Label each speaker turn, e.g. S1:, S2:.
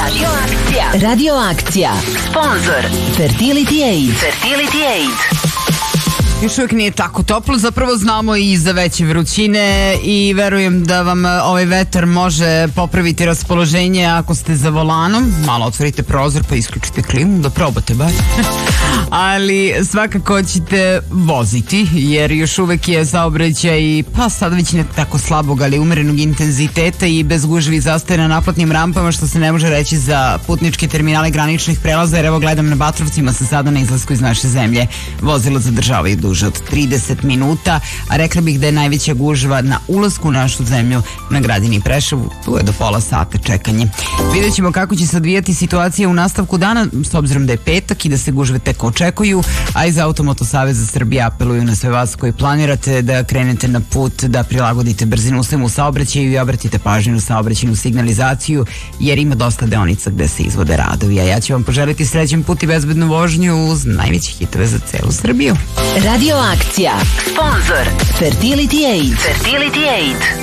S1: Radio akcija. Sponzor Fertility Aid.
S2: Još uvijek nije tako toplo, zapravo znamo i za veće vrućine i verujem da vam ovaj vetar može popraviti raspoloženje ako ste za volanom. Malo otvorite prozor pa isključite klimu, da probate bar. Ali svakako ćete voziti jer još uvijek je saobraćaj, pa sad već ne tako slabog, ali umerenog intenziteta i bez gužvi zastoja na naplatnim rampama, što se ne može reći za putničke terminale graničnih prelaza, jer evo gledam na Batrovcima se sada na izlasku iz naše zemlje vozilo zadržavaju duže od 30 minuta, a rekla bih da je najveća gužva na ulasku u našu zemlju na Gradini i Preševu, tu je do pola sata čekanje. Vidjet ćemo kako će se odvijati situacija u nastavku dana, s obzirom da je petak i da se gužve tek očekuju, a iz Automoto Saveza Srbije apeluju na sve vas koji planirate da krenete na put, da prilagodite brzinu u svemu saobraćaju i obratite pažnju na saobraćajnu signalizaciju, jer ima dosta deonica gde se izvode radovi, a ja ću vam poželiti srećan put i bezbednu vožnju uz najveće hitove za celu Srbiju.
S1: Radio akcija. Sponzor Fertility Aid.